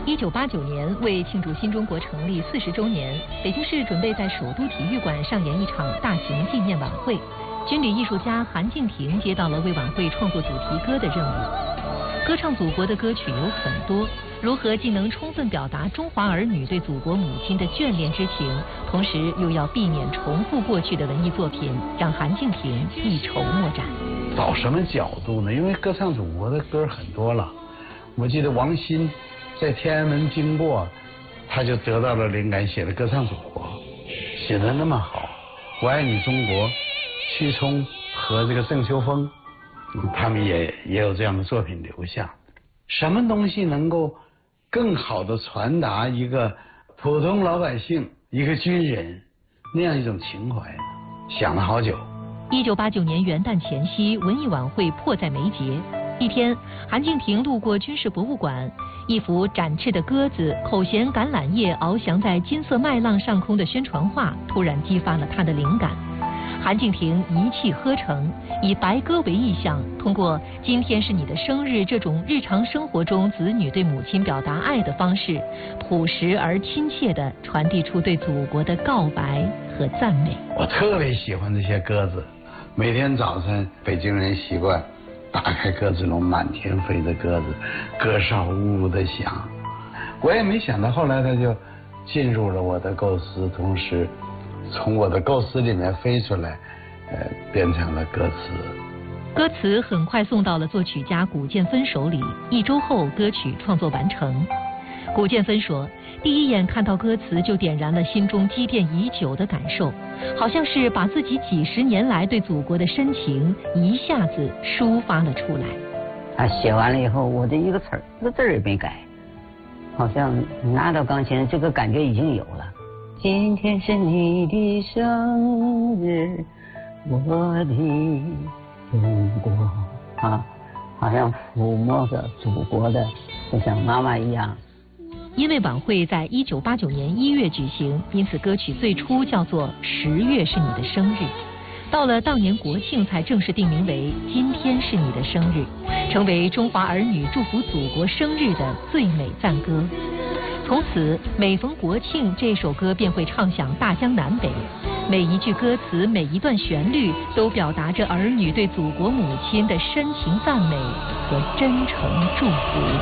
1989年，为庆祝新中国成立40周年，北京市准备在首都体育馆上演一场大型纪念晚会。军旅艺术家韩敬亭接到了为晚会创作主题歌的任务。歌唱祖国的歌曲有很多，如何既能充分表达中华儿女对祖国母亲的眷恋之情，同时又要避免重复过去的文艺作品，让韩敬亭一筹莫展。 找什么角度呢？因为歌唱祖国的歌很多了。我记得王鑫在天安门经过，他就得到了灵感，写了《歌唱祖国》，写得那么好。我爱你中国，屈聪和这个郑秋峰，他们也有这样的作品留下。什么东西能够更好的传达一个普通老百姓、一个军人那样一种情怀？想了好久。 1989年元旦前夕，文艺晚会迫在眉睫。一天，韩敬亭路过军事博物馆，一幅展翅的鸽子口衔橄榄叶翱翔在金色麦浪上空的宣传画，突然激发了他的灵感。韩敬亭一气呵成，以白鸽为意象，通过今天是你的生日这种日常生活中子女对母亲表达爱的方式，朴实而亲切地传递出对祖国的告白和赞美。 我特别喜欢这些鸽子，每天早晨北京人习惯打开鸽子笼，满天飞的鸽子，鸽哨呜呜的响。我也没想到后来它就进入了我的构思，同时从我的构思里面飞出来，变成了歌词。 歌词很快送到了作曲家古建芬手里，1周后歌曲创作完成。古建芬说，第一眼看到歌词就点燃了心中积淀已久的感受，好像是把自己几十年来对祖国的深情一下子抒发了出来。 他写完了以后，我的一个字儿也没改，好像拿到钢琴这个感觉已经有了。今天是你的生日，我的中国啊，好像抚摸着祖国的，就像妈妈一样。 因为晚会在1989年1月举行，因此歌曲最初叫做10月是你的生日，到了当年国庆才正式定名为今天是你的生日，成为中华儿女祝福祖国生日的最美赞歌。从此每逢国庆，这首歌便会唱响大江南北，每一句歌词，每一段旋律都表达着儿女对祖国母亲的深情赞美和真诚祝福。